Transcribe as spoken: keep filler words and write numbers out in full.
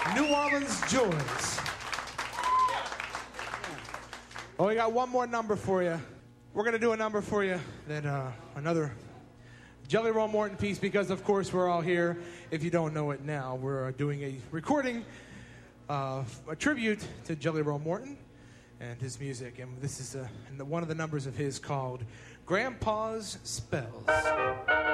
New Orleans Joys. Oh, we got one more number for you. We're going to do a number for you that uh, another Jelly Roll Morton piece, because of course we're all here. If you don't know it now, we're doing a recording, uh, a tribute to Jelly Roll Morton and his music. And this is a, one of the numbers of his called Grandpa's Spells.